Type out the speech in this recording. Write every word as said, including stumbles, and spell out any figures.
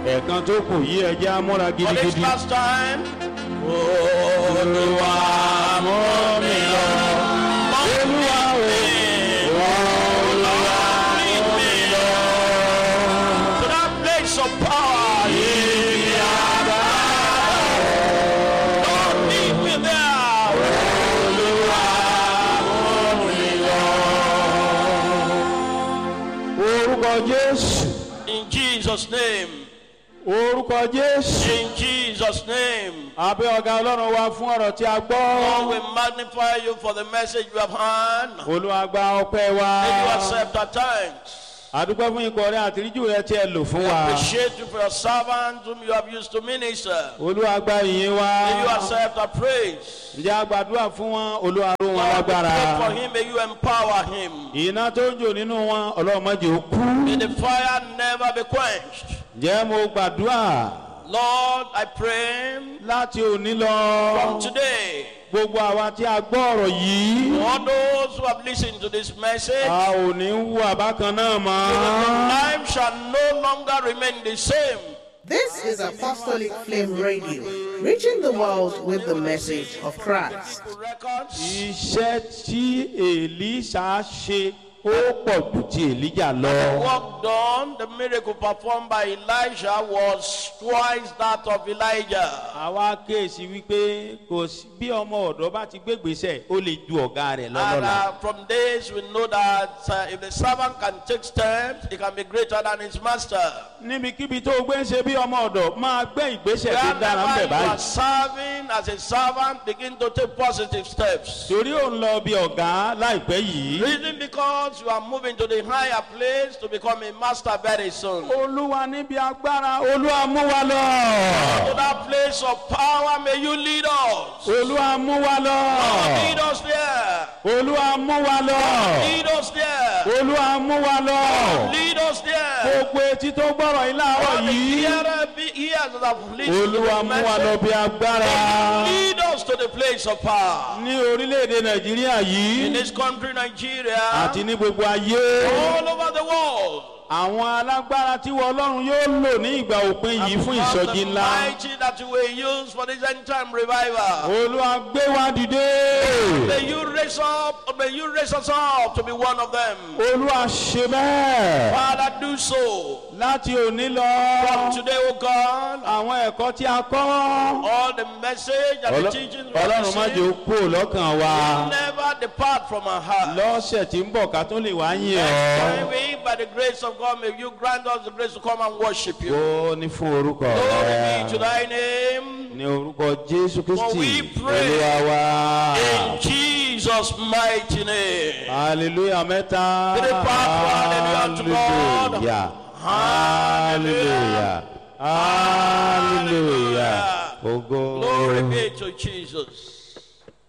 ẹ̀ẹ̀kan tó kù yí ẹjẹ́ amúra For this gidigidi. last time. Olúwa mú mi lọ. Olúwa o, Olúwa mú mi lọ. To that place of power. Ibi àgbà. Lord, lead me there. Olúwa mú mi lọ. Orúkọ Jésù. In Jesus' name. Orúkọ Jésù. In Jesus' name. Abẹ́ ọ̀gá Ọlọ́run wa fún ọ̀rọ̀ tí a Lord, gbọ́. we magnify you for the message you have heard. Olúwa gba ọpẹ́ wa. May you accept our thanks. Àdúpẹ́ fún ikọ̀ rẹ àtìríjù rẹ tí ẹ lò fún wa. Appreciate you for your servants whom you have used to minister. Olúwa gba ìyìn wa. May you accept our praise. Ǹjẹ́ a gbàdúrà fún wọn? Olúwa ró wọn Lord, we lágbára. pray for him. May you empower him. Iná tó ń jò nínú wọn, Ọlọ́run má jẹ́ ó kú. May the fire never be quenched. Ǹjẹ́ mo gbàdúrà Lord, I pray láti òní lọ. from today, Gbogbo àwa tí a gbọ́ ọ̀rọ̀ yìí. all those who have listened to this message, A ò ní wù àbákan náà mọ́. life shall no longer remain the same. This is Apostolic Flame Radio, reaching the world with the message of Christ. Records, Iṣẹ́ tí Èlíṣà ṣe ó pọ̀ jù ti Èlíjà lọ. the work done, the miracle performed by Elijah was twice that of Elijah. Àwa kéèsì wípé kò sí bí ọmọ ọ̀dọ́ bá ti gbégbèsè ó lè ju ọ̀gá rẹ̀ And lọ́lọ́la. uh, from this we know that uh, if the servant can take steps, he can be greater than his master. Níbikíbi tó o gbé ń ṣe bí ọmọ ọ̀dọ̀ máa gbé ìgbésẹ̀ tó dára ń Wherever bẹ̀ you are báyìí. serving as a servant, begin to take positive steps. Torí ò ń lọ bí ọ̀gá láìpẹ́ yìí. Reason because you are moving to the higher place to become a master very soon. To Olúwa níbi agbára, Olúwa mú wa lọ. that place of power, may you lead us. Olúwa mú wa lọ. Lead us there. Olúwa mú wa lọ. Lead us there. Olúwa mú wa lọ. Lead us there. Gbogbo etí tó gbọ́rọ̀ yìí láàárọ̀ All the yìí. hearer be- ears that have listened to Olúwa the mú wa lọ message, bí agbára. lead us to the place of power. Ní orílẹ̀-èdè Nàìjíríà In yìí this country, Nigeria, àti ní gbogbo ayé. all over the world. Àwọn alágbára tí wọ́n Ọlọ́run yóò lò ní ìgbà òpin yìí fún Because ìsọjí the ńlá. mighty that you will use for this end time revival. Olúwa gbé wa dìde. May you raise up, may you raise us up to be one of them. Olúwa ṣe bẹ́ẹ̀. Father, do so. Láti òní lọ. From today, O God, Àwọn ẹ̀kọ́ tí a kọ́. all the message and the Ọlọ́- teachings we have Ọlọ́run má jẹ́ ó received kúrò lọ́kàn wa. never depart from our heart. Lọ́sẹ̀ tí ń bọ̀ ká tó lè wá yìn Next ọ́. time we, by the grace of God, may you grant us the grace to come and worship you. Ó ní fún orúkọ Glory be to rẹ̀. thy name. Ní orúkọ Jésù For we Kristi. pray Olúwa wa. In Jesus' mighty name. Hallelujah mẹ́ta. Three part, hallelujah to God. Hallelujah. Hallelujah. Hallelujah. Ògo. Glory be to Jesus.